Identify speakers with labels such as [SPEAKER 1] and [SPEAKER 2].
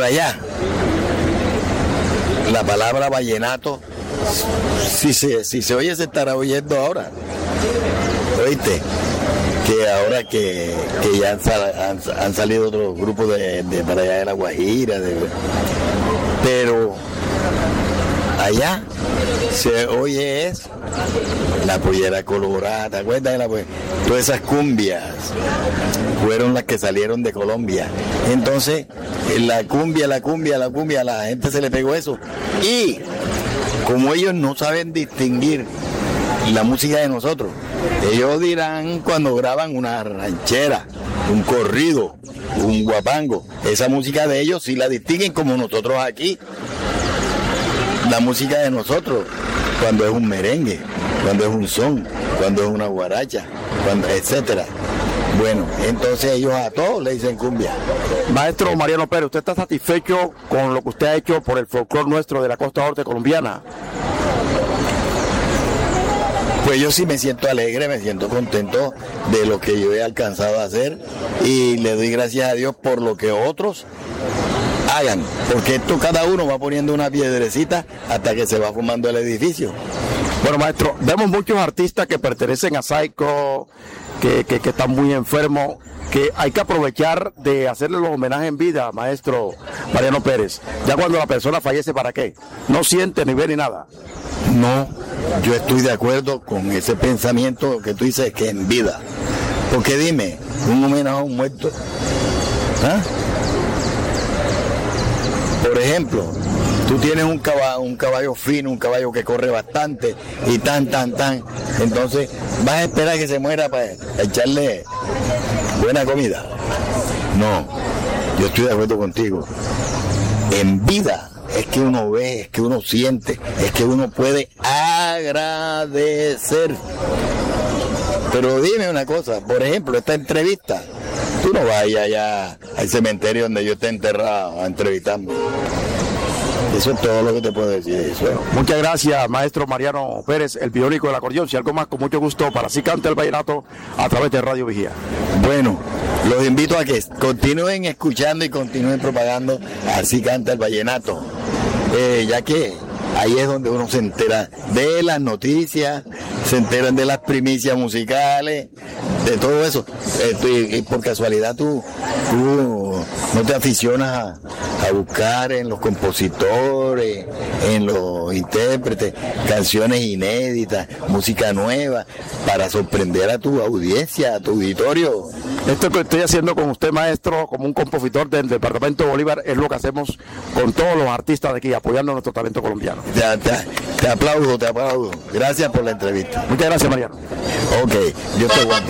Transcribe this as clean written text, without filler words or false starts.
[SPEAKER 1] por allá, la palabra vallenato, si se oye, se estará oyendo ahora. ¿Oíste? Que ahora que ya han salido otros grupos de para allá de La Guajira, pero allá se oye es la pollera colorada, ¿te acuerdas de la pollera? Todas esas cumbias fueron las que salieron de Colombia. Entonces, la cumbia, a la gente se le pegó eso. Y como ellos no saben distinguir la música de nosotros, ellos dirán cuando graban una ranchera, un corrido, un guapango, esa música de ellos sí la distinguen como nosotros aquí. La música de nosotros, cuando es un merengue, cuando es un son, cuando es una guaracha, etcétera. Bueno, entonces ellos a todos le dicen cumbia.
[SPEAKER 2] Maestro Mariano Pérez, ¿usted está satisfecho con lo que usted ha hecho por el folclore nuestro de la costa norte colombiana?
[SPEAKER 1] Pues yo sí me siento alegre, me siento contento de lo que yo he alcanzado a hacer y le doy gracias a Dios por lo que otros hagan, porque esto cada uno va poniendo una piedrecita hasta que se va fumando el edificio.
[SPEAKER 2] Bueno, maestro, vemos muchos artistas que pertenecen a Psycho, que están muy enfermos, que hay que aprovechar de hacerle los homenajes en vida, maestro Mariano Pérez. Ya cuando la persona fallece, ¿para qué? No siente ni ve ni nada.
[SPEAKER 1] No, yo estoy de acuerdo con ese pensamiento que tú dices, que en vida. Porque dime, un homenaje a un muerto, ¿ah? Por ejemplo, tú tienes un caballo fino, un caballo que corre bastante y tan. Entonces, vas a esperar que se muera para echarle buena comida. No, yo estoy de acuerdo contigo. En vida es que uno ve, es que uno siente, es que uno puede agradecer. Pero dime una cosa, por ejemplo, esta entrevista, tú no vayas allá al cementerio donde yo esté enterrado a entrevistarme. Eso es todo lo que te puedo decir. Eso.
[SPEAKER 2] Muchas gracias, maestro Mariano Pérez, el biónico del acordeón. Si algo más, con mucho gusto, para Así Canta el Vallenato a través de Radio Vigía.
[SPEAKER 1] Bueno, los invito a que continúen escuchando y continúen propagando Así Canta el Vallenato, ya que ahí es donde uno se entera de las noticias, se enteran de las primicias musicales, de todo eso. Y por casualidad tú no te aficionas a buscar en los compositores, en los intérpretes, canciones inéditas, música nueva, para sorprender a tu audiencia, a tu auditorio.
[SPEAKER 2] Esto que estoy haciendo con usted, maestro, como un compositor del departamento de Bolívar, es lo que hacemos con todos los artistas de aquí, apoyando nuestro talento colombiano.
[SPEAKER 1] Te aplaudo. Gracias por la entrevista.
[SPEAKER 2] Muchas gracias, Mariano.
[SPEAKER 1] Ok, yo te aguanto.